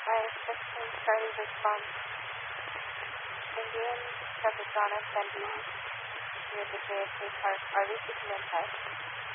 I-16 Charlie response. Indian Capistrano Sandy near the JFK Park. Are we keeping in touch?